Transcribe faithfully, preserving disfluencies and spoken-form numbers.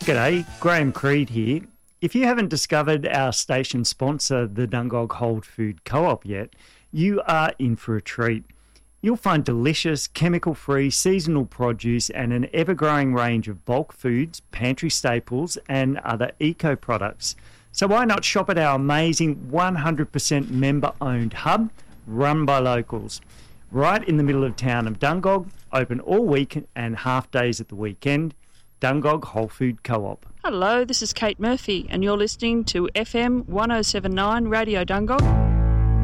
G'day, Graham Creed here. If you haven't discovered our station sponsor, the Dungog Whole Food Co-op yet, you are in for a treat. You'll find delicious, chemical-free, seasonal produce and an ever-growing range of bulk foods, pantry staples and other eco-products. So why not shop at our amazing one hundred percent member-owned hub, run by locals, right in the middle of town of Dungog, open all week and half days at the weekend. Dungog Whole Food Co-op. Hello, this is Kate Murphy and you're listening to F M one oh seven point nine Radio Dungog.